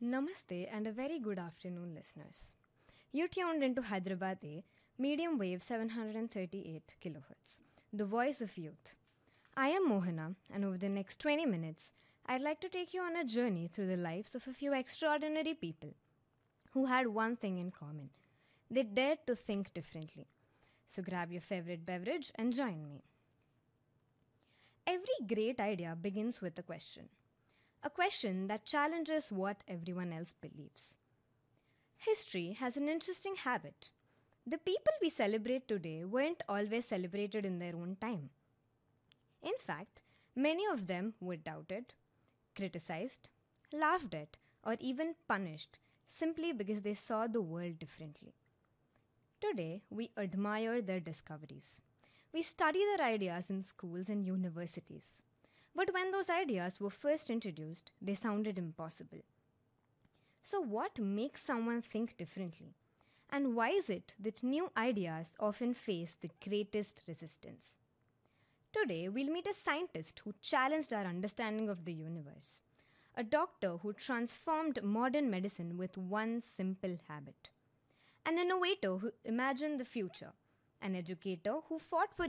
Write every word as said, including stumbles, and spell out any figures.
Namaste and a very good afternoon, listeners. You tuned into Hyderabadi, medium wave seven hundred thirty-eight kilohertz, the voice of youth. I am Mohana, and over the next twenty minutes, I'd like to take you on a journey through the lives of a few extraordinary people who had one thing in common: they dared to think differently. So grab your favorite beverage and join me. Every great idea begins with a question. A question that challenges what everyone else believes. History has an interesting habit. The people we celebrate today weren't always celebrated in their own time. In fact, many of them were doubted, criticized, laughed at, or even punished simply because they saw the world differently. Today, we admire their discoveries. We study their ideas in schools and universities. But when those ideas were first introduced, they sounded impossible. So, what makes someone think differently? And why is it that new ideas often face the greatest resistance? Today, we'll meet a scientist who challenged our understanding of the universe, a doctor who transformed modern medicine with one simple habit, an innovator who imagined the future, an educator who fought for